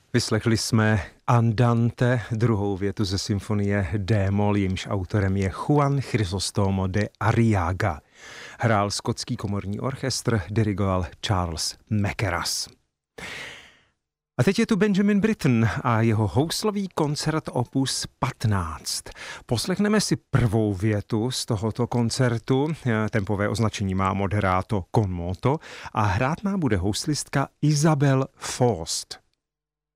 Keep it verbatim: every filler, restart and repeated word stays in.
Vyslechli jsme Andante, druhou větu ze symfonie D-moll, jejímž autorem je Juan Crisóstomo de Arriaga. Hrál skotský komorní orchestr, dirigoval Charles Mackerras. A teď je tu Benjamin Britten a jeho houslový koncert opus patnáct. Poslechneme si prvou větu z tohoto koncertu. Tempové označení má moderato con moto a hrát nám bude houslistka Isabel Faust.